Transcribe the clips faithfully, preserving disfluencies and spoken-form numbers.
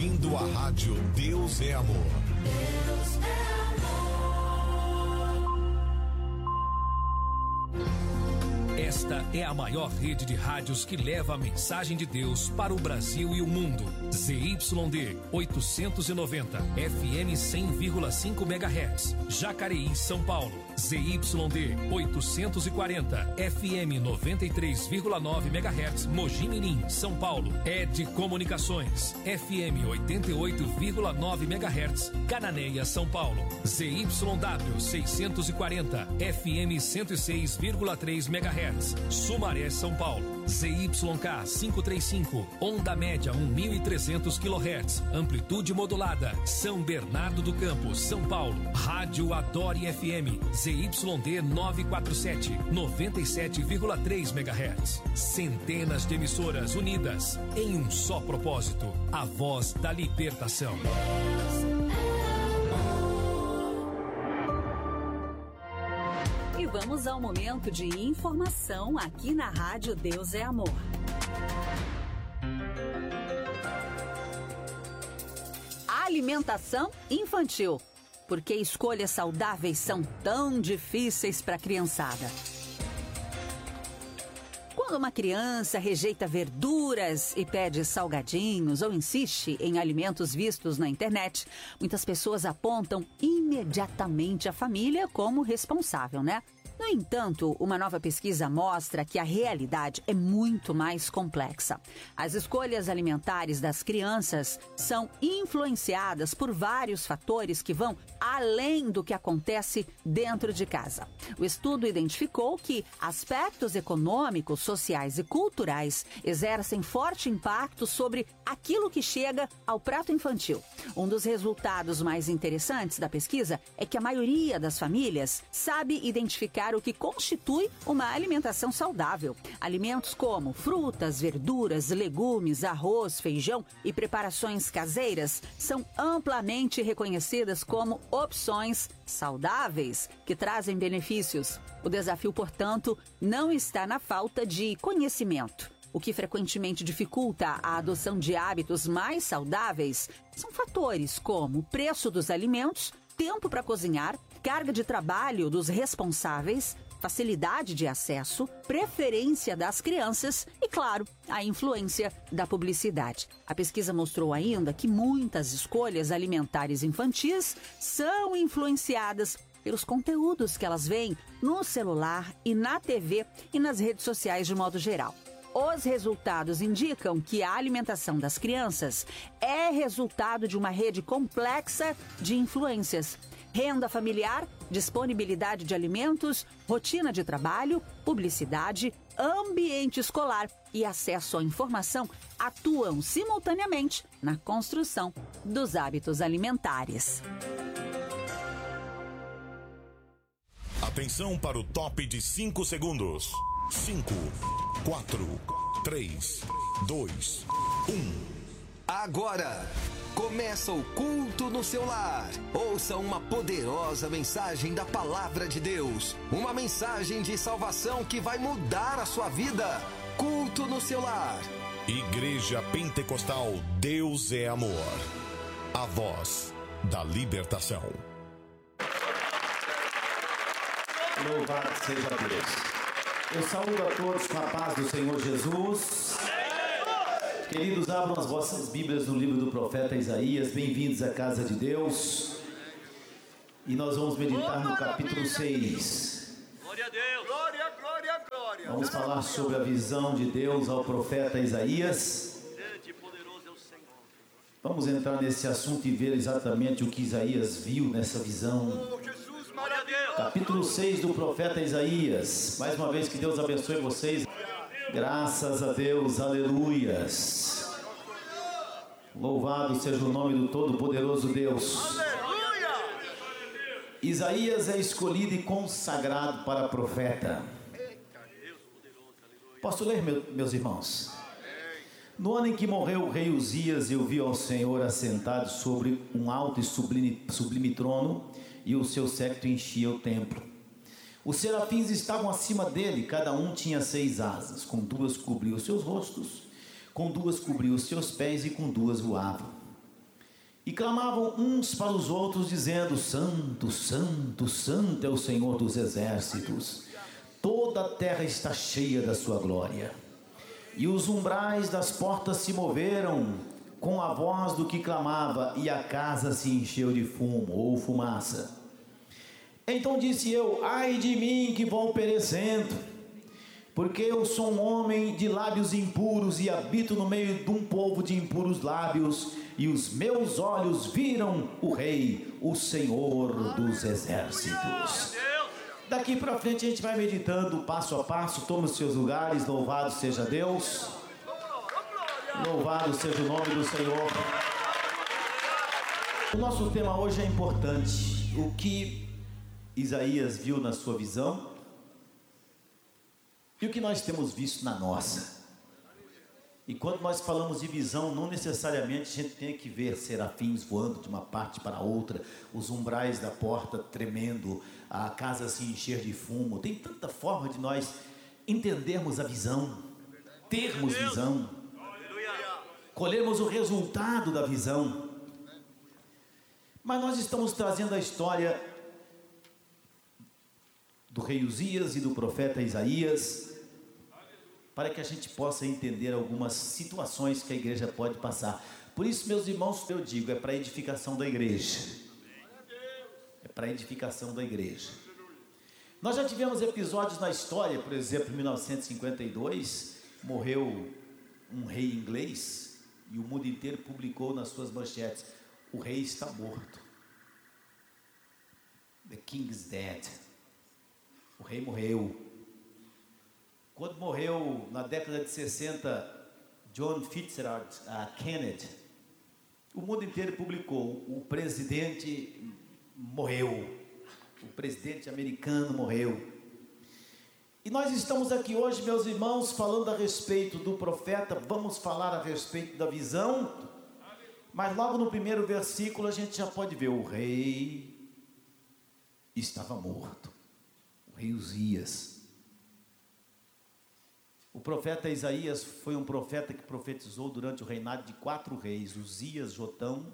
ouvindo a rádio Deus é Amor. Deus é amor. Esta é a maior rede de rádios que leva a mensagem de Deus para o Brasil e o mundo. Z Y D oitocentos e noventa, F M cem vírgula cinco megahertz, Jacareí, São Paulo. Z Y D oitocentos e quarenta, F M noventa e três vírgula nove megahertz, Mogi Mirim, São Paulo. Ed Comunicações, F M oitenta e oito vírgula nove megahertz, Cananéia, São Paulo. Z Y W seiscentos e quarenta, F M cento e seis vírgula três megahertz, Sumaré, São Paulo. Z Y K quinhentos e trinta e cinco, onda média mil e trezentos quilohertz, amplitude modulada, São Bernardo do Campo, São Paulo. Rádio Adore F M, Z Y D novecentos e quarenta e sete, noventa e sete vírgula três megahertz. Centenas de emissoras unidas em um só propósito, a voz da libertação. E vamos ao momento de informação aqui na Rádio Deus é Amor. Alimentação infantil. Por que escolhas saudáveis são tão difíceis para a criançada? Quando uma criança rejeita verduras e pede salgadinhos ou insiste em alimentos vistos na internet, muitas pessoas apontam imediatamente a família como responsável, né? No entanto, uma nova pesquisa mostra que a realidade é muito mais complexa. As escolhas alimentares das crianças são influenciadas por vários fatores que vão além do que acontece dentro de casa. O estudo identificou que aspectos econômicos, sociais e culturais exercem forte impacto sobre aquilo que chega ao prato infantil. Um dos resultados mais interessantes da pesquisa é que a maioria das famílias sabe identificar o que constitui uma alimentação saudável. Alimentos como frutas, verduras, legumes, arroz, feijão e preparações caseiras são amplamente reconhecidas como opções saudáveis que trazem benefícios. O desafio, portanto, não está na falta de conhecimento. O que frequentemente dificulta a adoção de hábitos mais saudáveis são fatores como o preço dos alimentos, tempo para cozinhar, carga de trabalho dos responsáveis, facilidade de acesso, preferência das crianças e, claro, a influência da publicidade. A pesquisa mostrou ainda que muitas escolhas alimentares infantis são influenciadas pelos conteúdos que elas veem no celular e na T V e nas redes sociais de modo geral. Os resultados indicam que a alimentação das crianças é resultado de uma rede complexa de influências. Renda familiar, disponibilidade de alimentos, rotina de trabalho, publicidade, ambiente escolar e acesso à informação atuam simultaneamente na construção dos hábitos alimentares. Atenção para o top de cinco segundos. cinco, quatro, três, dois, um. Agora começa o culto no seu lar. Ouça uma poderosa mensagem da Palavra de Deus. Uma mensagem de salvação que vai mudar a sua vida. Culto no seu lar. Igreja Pentecostal Deus é Amor. A voz da libertação. Louvado seja Deus. Eu saúdo a todos com a paz do Senhor Jesus. Queridos, abram as vossas Bíblias no livro do profeta Isaías. Bem-vindos à casa de Deus. E nós vamos meditar no capítulo seis. Glória a Deus. Glória, glória, glória. Vamos falar sobre a visão de Deus ao profeta Isaías. Grande e poderoso é o Senhor. Vamos entrar nesse assunto e ver exatamente o que Isaías viu nessa visão. Oh, Jesus, glória a Deus. Capítulo seis do profeta Isaías. Mais uma vez, que Deus abençoe vocês. Graças a Deus, aleluias. Louvado seja o nome do Todo-Poderoso Deus. Aleluia. Isaías é escolhido e consagrado para profeta. Posso ler, meu, meus irmãos? No ano em que morreu o rei Uzias, eu vi ao Senhor assentado sobre um alto e sublime, sublime trono, e o seu séquito enchia o templo. Os serafins estavam acima dele, cada um tinha seis asas, com duas cobriu os seus rostos, com duas cobriu os seus pés e com duas voavam. E clamavam uns para os outros, dizendo: Santo, Santo, Santo é o Senhor dos exércitos. Toda a terra está cheia da sua glória. E os umbrais das portas se moveram com a voz do que clamava, e a casa se encheu de fumo ou fumaça. Então disse eu: ai de mim que vou perecendo, porque eu sou um homem de lábios impuros e habito no meio de um povo de impuros lábios, e os meus olhos viram o Rei, o Senhor dos exércitos. Daqui para frente a gente vai meditando passo a passo. Tome os seus lugares. Louvado seja Deus. Louvado seja o nome do Senhor. O nosso tema hoje é importante. O que Isaías viu na sua visão e o que nós temos visto na nossa. E quando nós falamos de visão, não necessariamente a gente tem que ver serafins voando de uma parte para outra, os umbrais da porta tremendo, a casa se encher de fumo. Tem tanta forma de nós entendermos a visão, termos visão, colhermos o resultado da visão. Mas nós estamos trazendo a história do rei Uzias e do profeta Isaías, para que a gente possa entender algumas situações que a igreja pode passar. Por isso, meus irmãos, eu digo, é para a edificação da igreja. É para a edificação da igreja. Nós já tivemos episódios na história, por exemplo, em mil novecentos e cinquenta e dois, morreu um rei inglês, e o mundo inteiro publicou nas suas manchetes: o rei está morto. The King's dead. O rei morreu. Quando morreu, na década de sessenta, John Fitzgerald uh, Kennedy, o mundo inteiro publicou: o presidente morreu, o presidente americano morreu. E nós estamos aqui hoje, meus irmãos, falando a respeito do profeta. Vamos falar a respeito da visão, mas logo no primeiro versículo a gente já pode ver: o rei estava morto, o rei Uzias. O profeta Isaías foi um profeta que profetizou durante o reinado de quatro reis: Uzias, Jotão,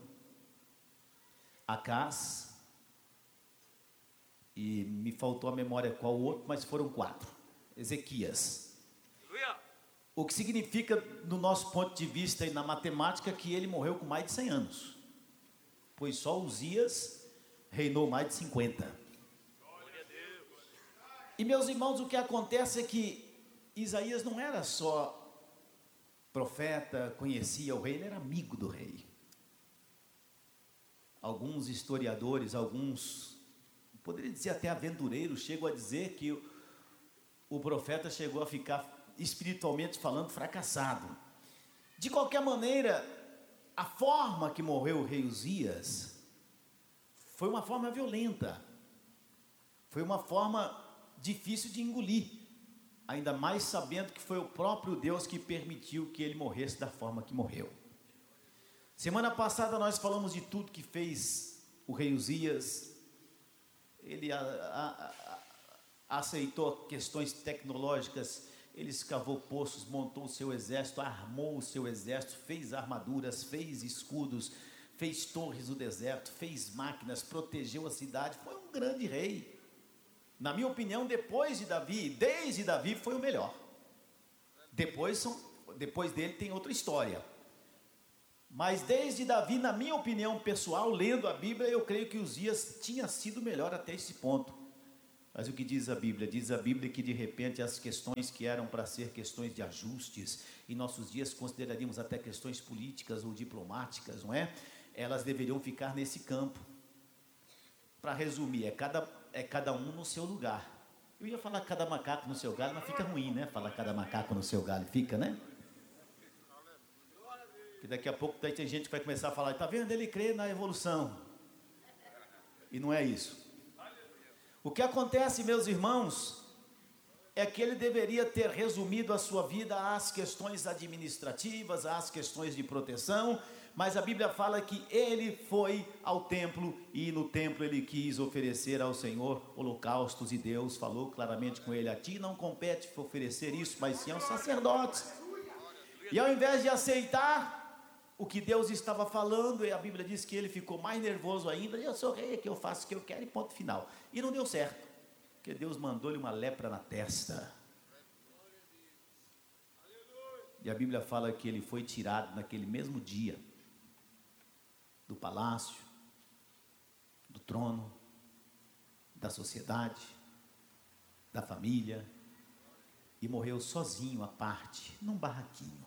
Acás, e me faltou a memória qual o outro, mas foram quatro. Ezequias. O que significa, do nosso ponto de vista e na matemática, que ele morreu com mais de cem anos, pois só Uzias reinou mais de cinquenta. E, meus irmãos, o que acontece é que Isaías não era só profeta, conhecia o rei, ele era amigo do rei. Alguns historiadores, alguns, poderia dizer até aventureiros, chegam a dizer que o, o profeta chegou a ficar, espiritualmente falando, fracassado. De qualquer maneira, a forma que morreu o rei Uzias foi uma forma violenta, foi uma forma difícil de engolir. Ainda mais sabendo que foi o próprio Deus que permitiu que ele morresse da forma que morreu. Semana passada nós falamos de tudo que fez o rei Uzias. Ele a, a, a, aceitou questões tecnológicas, ele escavou poços, montou o seu exército, armou o seu exército, fez armaduras, fez escudos, fez torres no deserto, fez máquinas, protegeu a cidade. Foi um grande rei. Na minha opinião, depois de Davi, desde Davi, foi o melhor. Depois, são, depois dele tem outra história. Mas desde Davi, na minha opinião pessoal, lendo a Bíblia, eu creio que Uzias tinha sido melhor até esse ponto. Mas o que diz a Bíblia? Diz a Bíblia que de repente as questões que eram para ser questões de ajustes, em nossos dias consideraríamos até questões políticas ou diplomáticas, não é? Elas deveriam ficar nesse campo. Para resumir, é cada, é cada um no seu lugar. Eu ia falar cada macaco no seu galho, mas fica ruim, né? Falar cada macaco no seu galho, fica, né? Porque daqui a pouco daí tem gente que vai começar a falar: está vendo, ele crê na evolução. E não é isso. O que acontece, meus irmãos, é que ele deveria ter resumido a sua vida às questões administrativas, às questões de proteção, mas a Bíblia fala que ele foi ao templo e no templo ele quis oferecer ao Senhor holocaustos, e Deus falou claramente com ele: a ti não compete oferecer isso, mas sim aos sacerdotes. E ao invés de aceitar, o que Deus estava falando, e a Bíblia diz que ele ficou mais nervoso ainda. Eu sou rei, que eu faço o que eu quero e ponto final. E não deu certo, porque Deus mandou-lhe uma lepra na testa. E a Bíblia fala que ele foi tirado naquele mesmo dia do palácio, do trono, da sociedade, da família, e morreu sozinho à parte, num barraquinho.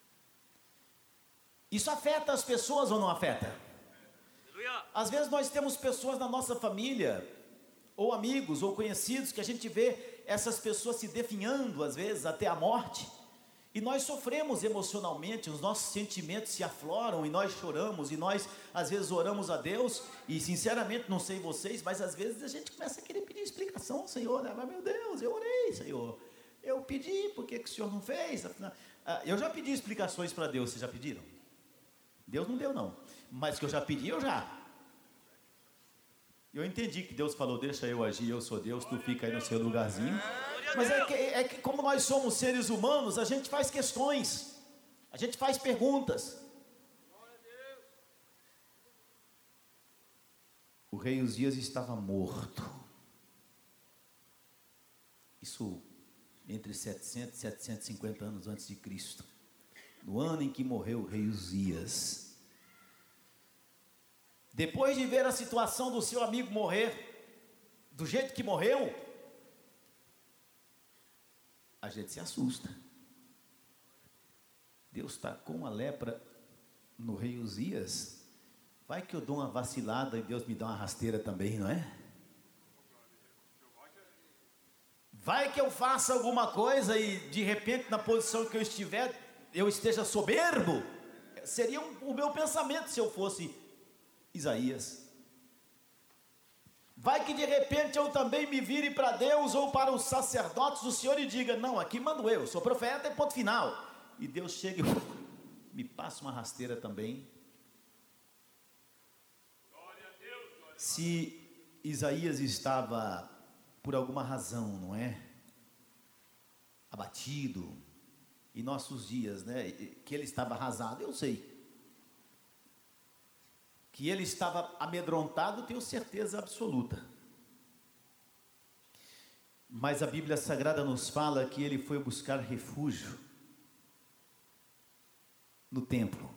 Isso afeta as pessoas ou não afeta? Às vezes nós temos pessoas na nossa família, ou amigos, ou conhecidos, que a gente vê essas pessoas se definhando, às vezes, até a morte, e nós sofremos emocionalmente, os nossos sentimentos se afloram, e nós choramos, e nós, às vezes, oramos a Deus, e sinceramente, não sei vocês, mas às vezes a gente começa a querer pedir explicação ao Senhor, né? Mas, meu Deus, eu orei, Senhor, eu pedi, por que que o Senhor não fez? Eu já pedi explicações para Deus, vocês já pediram? Deus não deu não, mas que eu já pedi, eu já. Eu entendi que Deus falou, deixa eu agir, eu sou Deus, tu fica aí no seu lugarzinho. Mas é que, é que como nós somos seres humanos, a gente faz questões, a gente faz perguntas. O rei Uzias estava morto. Isso entre setecentos e setecentos e cinquenta anos antes de Cristo. No ano em que morreu o rei Uzias. Depois de ver a situação do seu amigo morrer, do jeito que morreu, a gente se assusta. Deus tacou uma lepra no rei Uzias. Vai que eu dou uma vacilada e Deus me dá uma rasteira também, não é? Vai que eu faça alguma coisa e de repente na posição que eu estiver, eu esteja soberbo. Seria um, o meu pensamento se eu fosse Isaías. Vai que de repente eu também me vire para Deus ou para os sacerdotes do Senhor e diga, não, aqui mando eu, sou profeta e ponto final. E Deus chega e me passa uma rasteira também. Se Isaías estava, por alguma razão, não é? Abatido, em nossos dias, né? Que ele estava arrasado, eu sei. Que ele estava amedrontado, tenho certeza absoluta. Mas a Bíblia Sagrada nos fala que ele foi buscar refúgio no templo,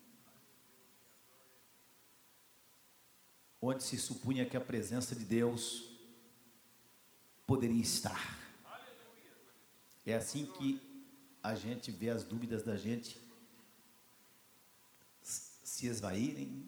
onde se supunha que a presença de Deus poderia estar. É assim que a gente vê as dúvidas da gente se esvaírem,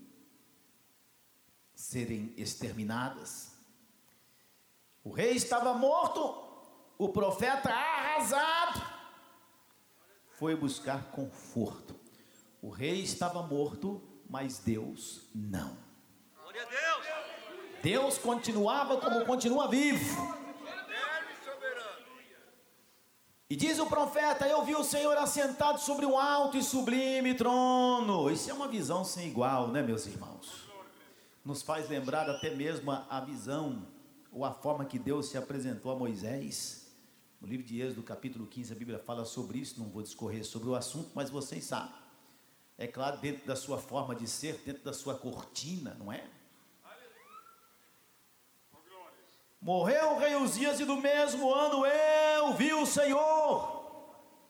serem exterminadas. O rei estava morto, o profeta arrasado foi buscar conforto. O rei estava morto, mas Deus não. Glória a Deus. Deus continuava como continua vivo. Eterno e soberano. E diz o profeta, eu vi o Senhor assentado sobre um alto e sublime trono. Isso é uma visão sem igual, né, meus irmãos? Nos faz lembrar até mesmo a, a visão, ou a forma que Deus se apresentou a Moisés. No livro de Êxodo, capítulo quinze, a Bíblia fala sobre isso, não vou discorrer sobre o assunto, mas vocês sabem. É claro, dentro da sua forma de ser, dentro da sua cortina, não é? Morreu o rei Uzias e do mesmo ano eu vi o Senhor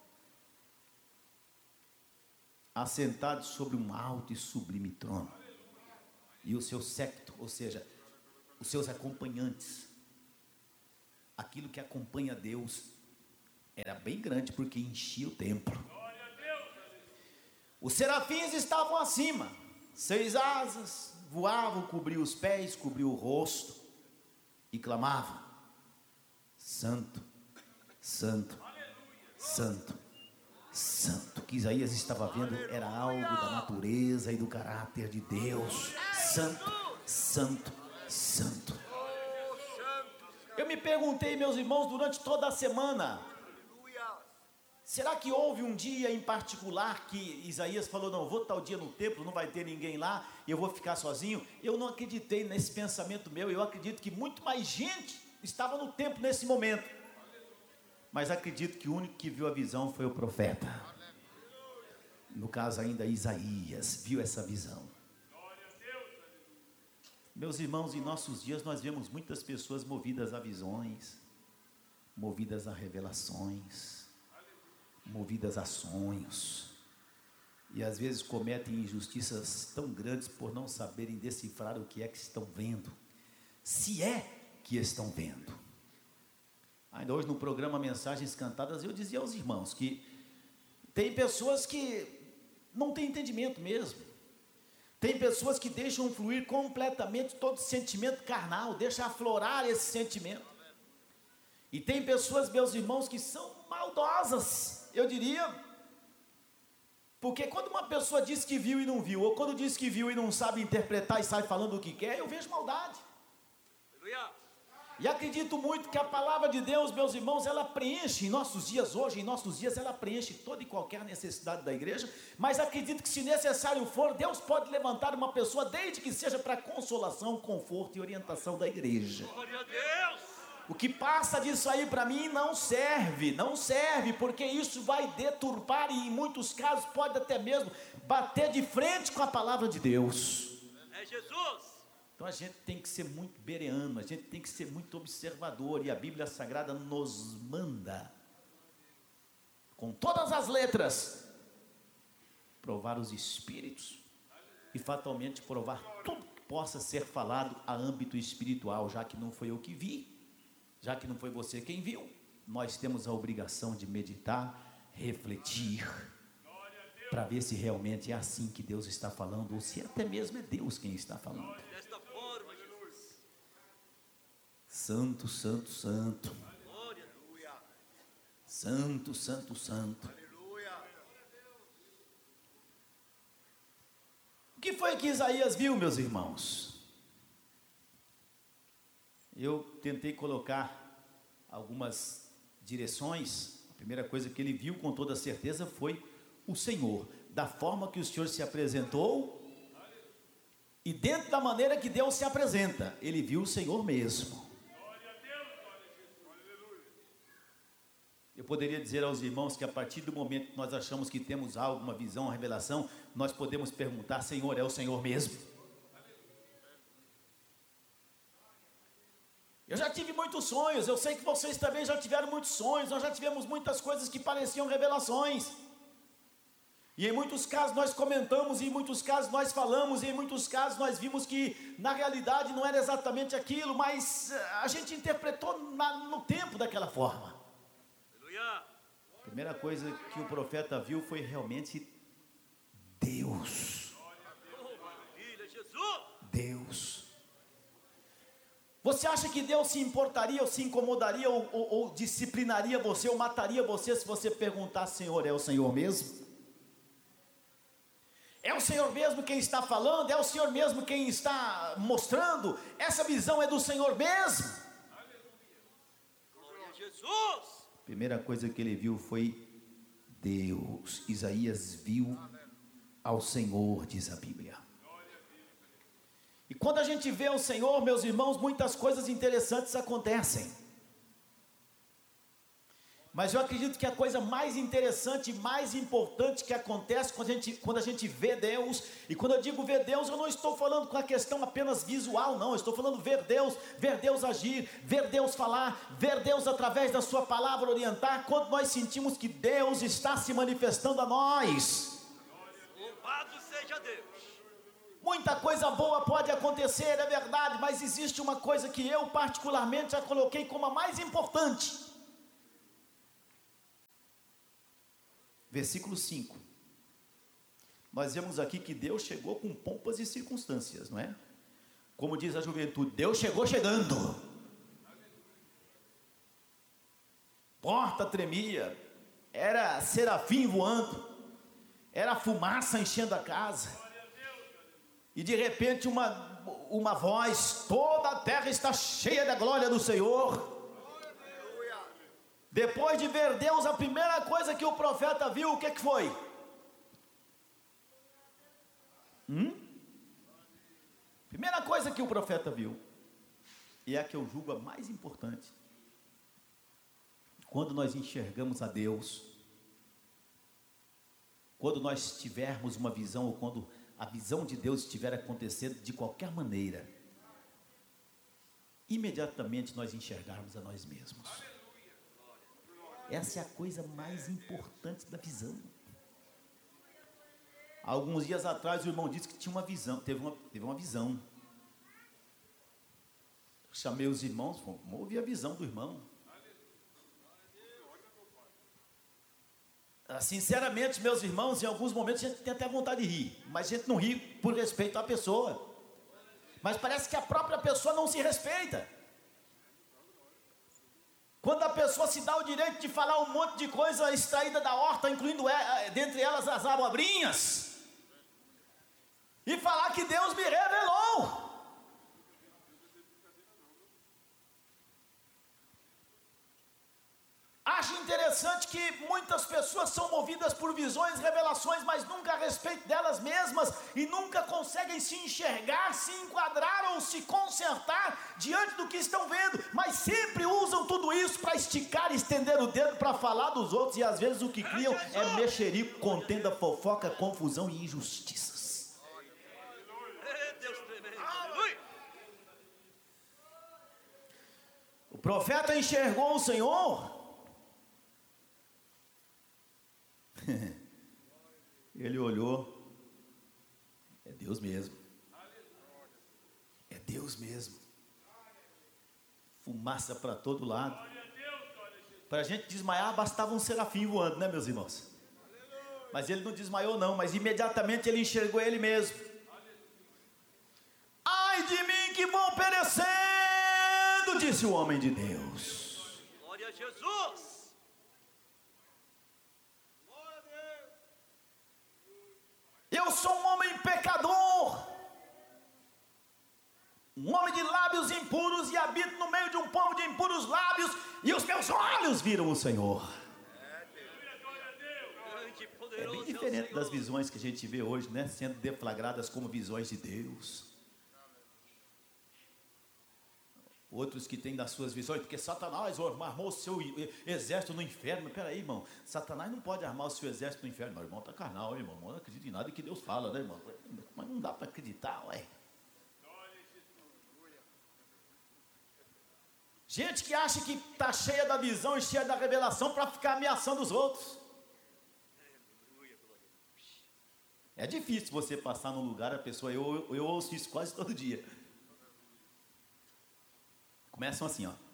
assentado sobre um alto e sublime trono. E o seu séquito, ou seja, os seus acompanhantes, aquilo que acompanha Deus, era bem grande porque enchia o templo. Os serafins estavam acima, seis asas, voavam, cobriam os pés, cobriam o rosto e clamavam: Santo, Santo, Santo, Santo. O que Isaías estava vendo era algo da natureza e do caráter de Deus. Santo, Santo, Santo. Eu me perguntei, meus irmãos, durante toda a semana, será que houve um dia em particular que Isaías falou, não, vou tal dia no templo, não vai ter ninguém lá, e eu vou ficar sozinho? Eu não acreditei nesse pensamento meu, eu acredito que muito mais gente estava no templo nesse momento. Mas acredito que o único que viu a visão foi o profeta. no caso ainda Isaías, viu essa visão. Meus irmãos, em nossos dias nós vemos muitas pessoas movidas a visões, movidas a revelações, movidas a sonhos, e às vezes cometem injustiças tão grandes por não saberem decifrar o que é que estão vendo, se é que estão vendo. Ainda hoje no programa Mensagens Cantadas eu dizia aos irmãos que tem pessoas que não têm entendimento mesmo. Tem pessoas que deixam fluir completamente todo sentimento carnal, deixam aflorar esse sentimento. E tem pessoas, meus irmãos, que são maldosas, eu diria. Porque quando uma pessoa diz que viu e não viu, ou quando diz que viu e não sabe interpretar e sai falando o que quer, eu vejo maldade. E acredito muito que a palavra de Deus, meus irmãos, ela preenche em nossos dias hoje, em nossos dias ela preenche toda e qualquer necessidade da igreja, mas acredito que se necessário for, Deus pode levantar uma pessoa, desde que seja para consolação, conforto e orientação da igreja. Glória a Deus! O que passa disso aí para mim não serve, não serve, porque isso vai deturpar e em muitos casos pode até mesmo bater de frente com a palavra de Deus. É Jesus! Então a gente tem que ser muito bereano, a gente tem que ser muito observador, e a Bíblia Sagrada nos manda, com todas as letras, provar os espíritos e fatalmente provar tudo que possa ser falado a âmbito espiritual, já que não foi eu que vi, já que não foi você quem viu, nós temos a obrigação de meditar, refletir, para ver se realmente é assim que Deus está falando, ou se até mesmo é Deus quem está falando. Desta forma, Jesus. Santo, santo, santo. Glória. Santo, santo, santo. Aleluia. O que foi que Isaías viu, meus irmãos? Eu tentei colocar algumas direções. A primeira coisa que ele viu com toda certeza foi o Senhor, da forma que o Senhor se apresentou e dentro da maneira que Deus se apresenta, ele viu o Senhor mesmo. Eu poderia dizer aos irmãos que a partir do momento que nós achamos que temos algo, uma visão, uma revelação, nós podemos perguntar: Senhor, é o Senhor mesmo? Eu já tive muitos sonhos, eu sei que vocês também já tiveram muitos sonhos, nós já tivemos muitas coisas que pareciam revelações. E em muitos casos nós comentamos, e em muitos casos nós falamos, e em muitos casos nós vimos que na realidade não era exatamente aquilo, mas a gente interpretou na, no tempo daquela forma. Aleluia. A primeira coisa que o profeta viu foi realmente Deus. Filha Jesus. Deus. Você acha que Deus se importaria ou se incomodaria ou, ou, ou disciplinaria você ou mataria você se você perguntar: Senhor, é o Senhor mesmo? É o Senhor mesmo quem está falando? É o Senhor mesmo quem está mostrando? Essa visão é do Senhor mesmo? Glória a Jesus. A primeira coisa que ele viu foi Deus. Isaías viu ao Senhor, diz a Bíblia. E quando a gente vê o Senhor, meus irmãos, muitas coisas interessantes acontecem. Mas eu acredito que a coisa mais interessante, mais importante que acontece quando a gente, quando a gente vê Deus, e quando eu digo ver Deus, eu não estou falando com a questão apenas visual, não, eu estou falando ver Deus, ver Deus agir, ver Deus falar, ver Deus através da sua palavra orientar, quando nós sentimos que Deus está se manifestando a nós. Louvado seja Deus. Muita coisa boa pode acontecer, é verdade, mas existe uma coisa que eu particularmente já coloquei como a mais importante. Versículo cinco. Nós vemos aqui que Deus chegou com pompas e circunstâncias, não é? Como diz a juventude, Deus chegou chegando. Porta tremia, era serafim voando, era fumaça enchendo a casa. E de repente uma, uma voz: toda a terra está cheia da glória do Senhor. Depois de ver Deus, a primeira coisa que o profeta viu, o que, que foi? Hum? Primeira coisa que o profeta viu, e é a que eu julgo a mais importante. Quando nós enxergamos a Deus, quando nós tivermos uma visão, ou quando a visão de Deus estiver acontecendo de qualquer maneira, imediatamente nós enxergarmos a nós mesmos. Essa é a coisa mais importante da visão. Alguns dias atrás o irmão disse que tinha uma visão, teve uma, teve uma visão. Chamei os irmãos, vamos ouvir a visão do irmão. Sinceramente, meus irmãos, em alguns momentos a gente tem até vontade de rir, mas a gente não ri por respeito à pessoa. Mas parece que a própria pessoa não se respeita. Quando a pessoa se dá o direito de falar um monte de coisa extraída da horta, incluindo é, dentre elas as abobrinhas, e falar que Deus me revelou. Acho interessante que muitas pessoas são movidas por visões, revelações, mas nunca a respeito delas mesmas e nunca conseguem se enxergar, se enquadrar ou se consertar diante do que estão vendo, mas sempre usam tudo isso para esticar e estender o dedo para falar dos outros, e às vezes o que criam é mexerico, contenda, fofoca, confusão e injustiças. É Deus tremendo. Aleluia. O profeta enxergou o Senhor. Ele olhou, é Deus mesmo, é Deus mesmo, fumaça para todo lado. Para a gente desmaiar bastava um serafim voando, né, meus irmãos? Mas ele não desmaiou não, mas imediatamente ele enxergou ele mesmo. Ai de mim que vou perecendo, disse o homem de Deus. Glória a Jesus. Eu sou um homem pecador, um homem de lábios impuros, e habito no meio de um povo de impuros lábios, e os meus olhos viram o Senhor. Grande e É poderoso bem é o diferente Senhor. das visões que a gente vê hoje, né? Sendo deflagradas como visões de Deus. Outros que têm das suas visões, porque Satanás armou o seu exército no inferno. Mas peraí, irmão, Satanás não pode armar o seu exército no inferno. Meu irmão está carnal, irmão, não acredita em nada que Deus fala, né, irmão? Mas não dá para acreditar, ué. Gente que acha que está cheia da visão e cheia da revelação para ficar ameaçando os outros. É difícil você passar num lugar, a pessoa, eu, eu ouço isso quase todo dia. Começam assim, ó.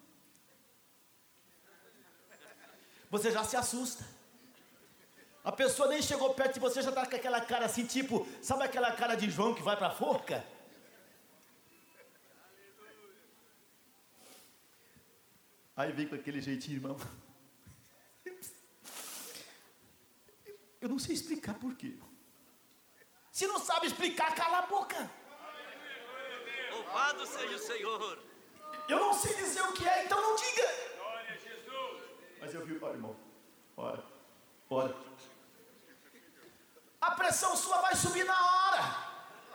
Você já se assusta. A pessoa nem chegou perto de você, já está com aquela cara assim, tipo, sabe aquela cara de João que vai para a forca? Aí vem com aquele jeitinho, irmão. Eu não sei explicar por quê. Se não sabe explicar, cala a boca. Louvado seja o Senhor. Eu não sei dizer o que é, então não diga. Glória a Jesus. Mas eu vi, olha, irmão. Ora, ora. A pressão sua vai subir na hora.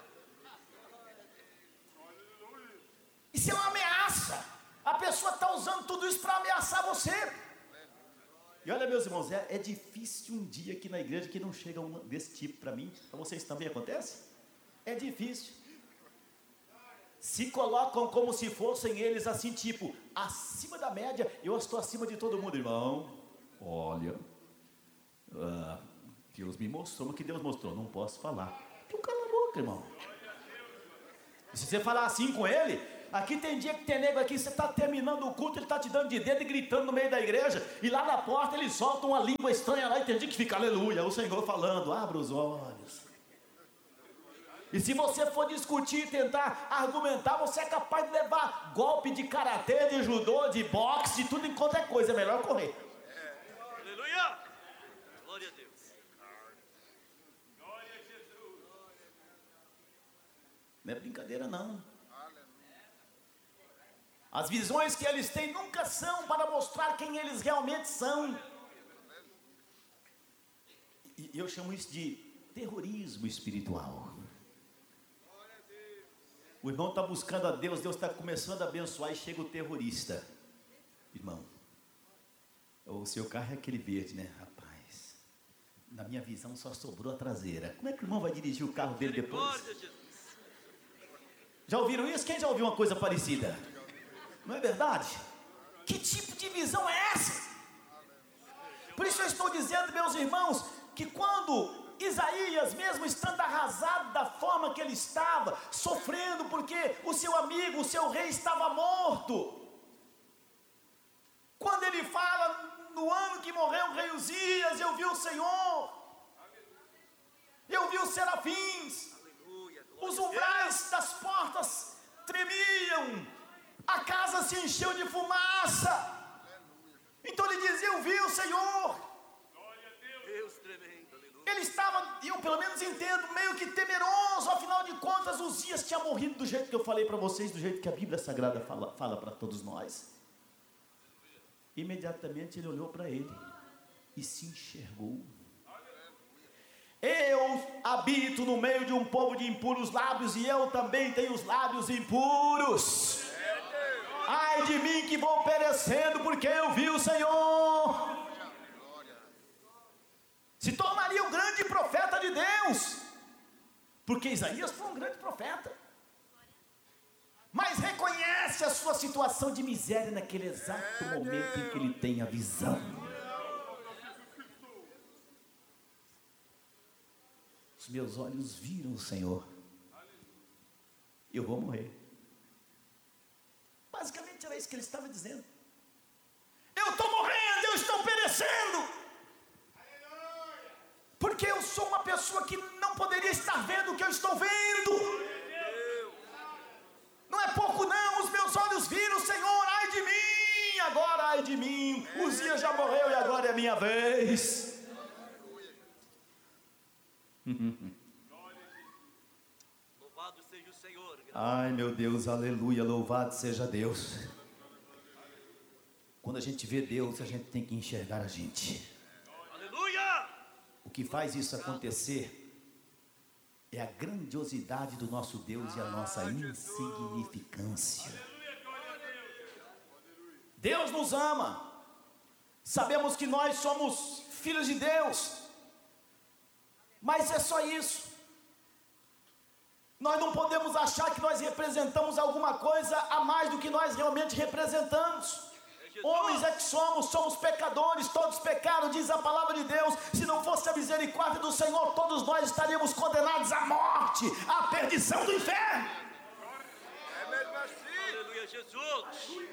Isso é uma ameaça. A pessoa está usando tudo isso para ameaçar você. E olha, meus irmãos, é, é difícil um dia aqui na igreja que não chega um desse tipo para mim. Para vocês também acontece? É difícil. Se colocam como se fossem eles assim, tipo, acima da média. Eu estou acima de todo mundo, irmão. Olha, ah, Deus me mostrou, mas que Deus mostrou? Não posso falar. Então cala a boca, irmão. E se você falar assim com ele, aqui tem dia que tem nego aqui, você está terminando o culto, ele está te dando de dedo e gritando no meio da igreja, e lá na porta ele solta uma língua estranha lá, e tem dia que fica, aleluia, o Senhor falando, abra os olhos. E se você for discutir, tentar argumentar, você é capaz de levar golpe de karatê, de judô, de boxe, de tudo em qualquer coisa. É melhor correr. Aleluia. Glória a Deus. Não é brincadeira, não. As visões que eles têm nunca são para mostrar quem eles realmente são. E eu chamo isso de terrorismo espiritual. O irmão está buscando a Deus, Deus está começando a abençoar e chega o terrorista. Irmão, o seu carro é aquele verde, né? Rapaz, Na minha visão só sobrou a traseira. Como é que o irmão vai dirigir o carro dele depois? Misericórdia, Jesus. Já ouviram isso? Quem já ouviu uma coisa parecida? Não é verdade? Que tipo de visão é essa? Por isso eu estou dizendo, meus irmãos, que quando Isaías, mesmo estando arrasado da forma que ele estava, sofrendo porque o seu amigo, o seu rei estava morto, quando ele fala, no ano que morreu o rei Uzias, eu vi o Senhor, eu vi os serafins, os umbrais das portas tremiam, a casa se encheu de fumaça. Então ele dizia, eu vi o Senhor. Deus tremendo, aleluia. Ele estava, eu pelo menos entendo, meio que temeroso. Afinal de contas, Uzias tinha morrido do jeito que eu falei para vocês, do jeito que a Bíblia Sagrada fala, fala para todos nós. Imediatamente ele olhou para ele e se enxergou. Eu habito no meio de um povo de impuros lábios, e eu também tenho os lábios impuros. Ai de mim que vou perecendo, porque eu vi o Senhor. Se tornaria um grande profeta de Deus, porque Isaías foi um grande profeta, mas reconhece a sua situação de miséria naquele exato momento em que ele tem a visão. Os meus olhos viram o Senhor, eu vou morrer. Basicamente era isso que ele estava dizendo. Eu estou morrendo, eu estou perecendo, porque eu sou uma pessoa que não poderia estar vendo o que eu estou vendo. Não é pouco não, os meus olhos viram o Senhor. Ai de mim, agora ai de mim. Uzias já morreu e agora é a minha vez. Louvado seja o Senhor. Ai meu Deus, aleluia, louvado seja Deus. Quando a gente vê Deus, a gente tem que enxergar a gente. Aleluia. O que faz isso acontecer é a grandiosidade do nosso Deus e a nossa insignificância. Deus nos ama. Sabemos que nós somos filhos de Deus, mas é só isso. Nós não podemos achar que nós representamos alguma coisa a mais do que nós realmente representamos. Homens é que somos, somos pecadores, todos pecaram, diz a palavra de Deus. Se não fosse a misericórdia do Senhor, todos nós estaríamos condenados à morte, à perdição do inferno. É mesmo assim. Aleluia, Jesus.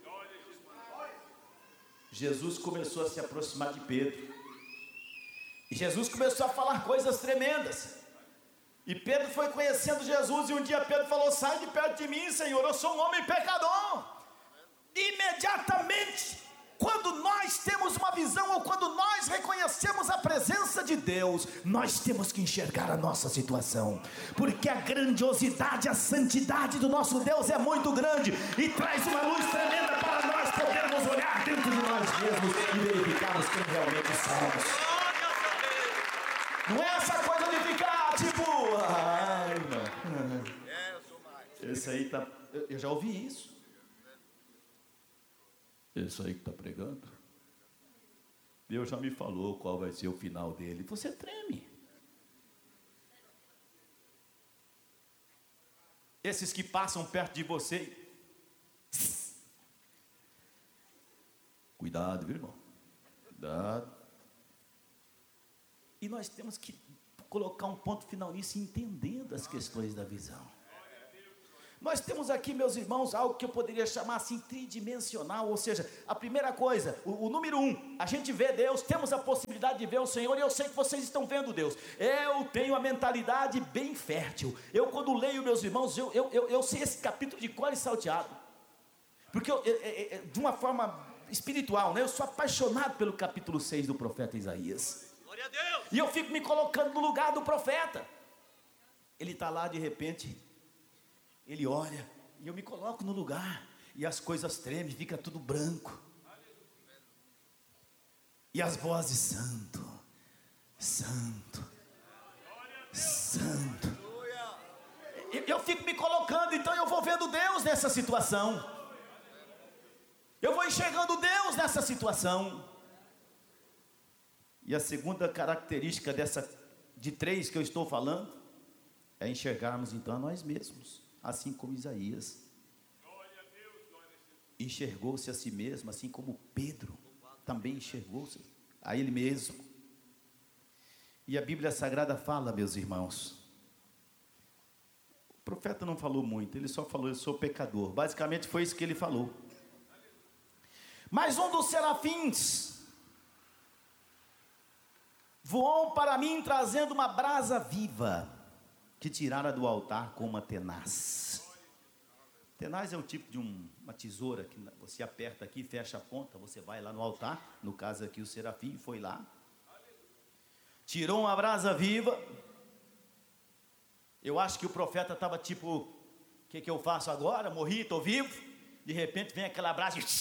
Jesus começou a se aproximar de Pedro, e Jesus começou a falar coisas tremendas, e Pedro foi conhecendo Jesus, e um dia Pedro falou, sai de perto de mim, Senhor, eu sou um homem pecador. Imediatamente, quando nós temos uma visão, ou quando nós reconhecemos a presença de Deus, nós temos que enxergar a nossa situação, porque a grandiosidade, a santidade do nosso Deus é muito grande, e traz uma luz tremenda para nós podermos olhar dentro de nós mesmos e verificarmos quem realmente somos. Não é essa coisa de ficar tipo, ai não, esse aí tá, eu já ouvi isso. Esse aí que está pregando, Deus já me falou qual vai ser o final dele. Você treme. Esses que passam perto de você, cuidado, viu, irmão? Cuidado. E nós temos que colocar um ponto final nisso, entendendo as questões da visão. Nós temos aqui, meus irmãos, algo que eu poderia chamar assim tridimensional, ou seja, a primeira coisa, o, o número um, a gente vê Deus, temos a possibilidade de ver o Senhor, e eu sei que vocês estão vendo Deus. Eu tenho a mentalidade bem fértil. Eu quando leio, meus irmãos, eu, eu, eu, eu sei esse capítulo de cor e salteado, porque eu, eu, eu, de uma forma espiritual, né, eu sou apaixonado pelo capítulo seis do profeta Isaías. Glória a Deus. E eu fico me colocando no lugar do profeta. Ele está lá de repente, ele olha, e eu me coloco no lugar, e as coisas tremem, fica tudo branco, e as vozes, santo, santo, santo. Eu, eu fico me colocando, então eu vou vendo Deus nessa situação, eu vou enxergando Deus nessa situação. E a segunda característica dessa, de três que eu estou falando, é enxergarmos então a nós mesmos, assim como Isaías enxergou-se a si mesmo, assim como Pedro também enxergou-se a ele mesmo. E a Bíblia Sagrada fala, meus irmãos, o profeta não falou muito, ele só falou: eu sou pecador. Basicamente foi isso que ele falou. Mas um dos serafins voou para mim trazendo uma brasa viva, que tirara do altar com uma tenaz. Tenaz é um tipo de um, uma tesoura que você aperta aqui, fecha a ponta, você vai lá no altar. No caso aqui o serafim foi lá, tirou uma brasa viva. Eu acho que o profeta estava tipo: o que, que eu faço agora? Morri, estou vivo. De repente vem aquela brasa e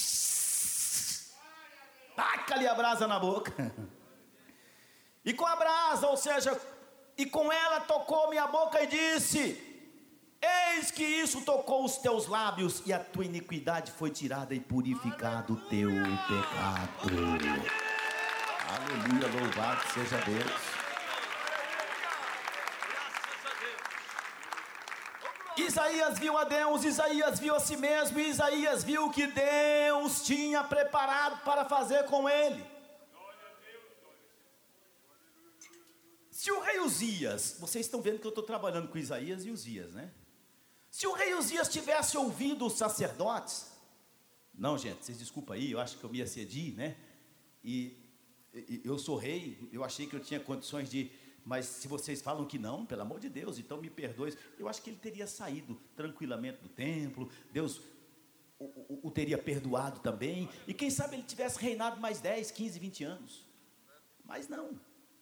taca-lhe a brasa na boca. E com a brasa, ou seja, e com ela tocou minha boca e disse: eis que isso tocou os teus lábios, e a tua iniquidade foi tirada e purificado o teu pecado. Aleluia, louvado seja Deus. Isaías viu a Deus, Isaías viu a si mesmo, e Isaías viu o que Deus tinha preparado para fazer com ele. Se o rei Uzias, vocês estão vendo que eu estou trabalhando com Isaías e Uzias, né? Se o rei Uzias tivesse ouvido os sacerdotes, não, gente, vocês desculpem aí, eu acho que eu me excedi, né? E, e eu sou rei, eu achei que eu tinha condições de, mas se vocês falam que não, pelo amor de Deus, então me perdoe. Eu acho que ele teria saído tranquilamente do templo, Deus o, o, o teria perdoado também, e quem sabe ele tivesse reinado mais dez, quinze, vinte anos, mas não.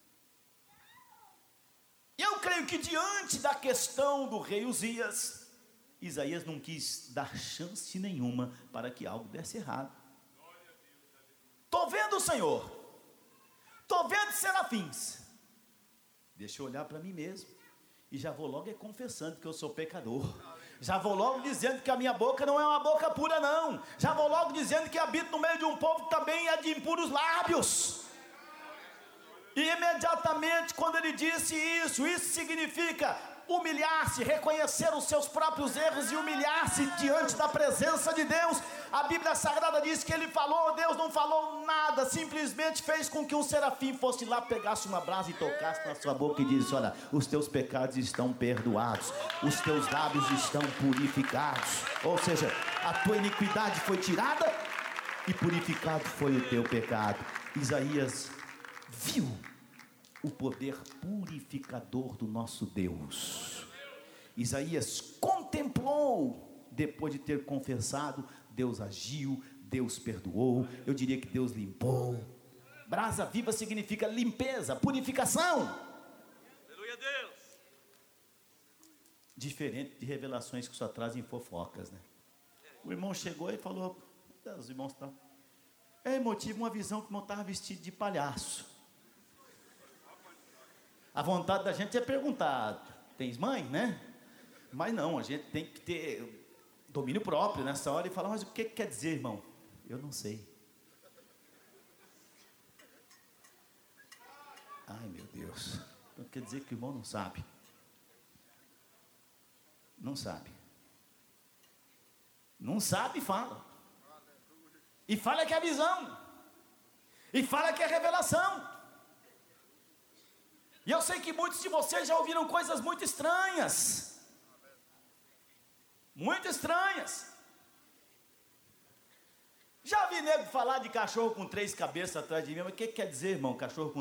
Eu creio que diante da questão do rei Uzias, Isaías não quis dar chance nenhuma para que algo desse errado. Estou vendo o Senhor, estou vendo serafins, deixa eu olhar para mim mesmo, e já vou logo é confessando que eu sou pecador, já vou logo dizendo que a minha boca não é uma boca pura não, já vou logo dizendo que habito no meio de um povo que também é de impuros lábios. E imediatamente quando ele disse isso, isso significa humilhar-se, reconhecer os seus próprios erros e humilhar-se diante da presença de Deus. A Bíblia Sagrada diz que ele falou, Deus não falou nada, simplesmente fez com que um serafim fosse lá, pegasse uma brasa e tocasse na sua boca e disse: olha, os teus pecados estão perdoados, os teus lábios estão purificados, ou seja, a tua iniquidade foi tirada e purificado foi o teu pecado. Isaías viu o poder purificador do nosso Deus. Isaías contemplou, depois de ter confessado, Deus agiu, Deus perdoou, eu diria que Deus limpou. Brasa viva significa limpeza, purificação. Aleluia, Deus. Diferente de revelações que só trazem fofocas, né? O irmão chegou e falou: os irmãos estão... É, irmão, tive uma visão que o irmão estava vestido de palhaço. A vontade da gente é perguntar: tens mãe, né? Mas não, a gente tem que ter domínio próprio nessa hora e falar: mas o que, que quer dizer, irmão? Eu não sei. Ai, meu Deus. Então quer dizer que o irmão não sabe. Não sabe. Não sabe e fala. E fala que é visão. E fala que é revelação. E eu sei que muitos de vocês já ouviram coisas muito estranhas. Muito estranhas. Já vi nego falar de cachorro com três cabeças atrás de mim. Mas o que quer dizer, irmão, cachorro com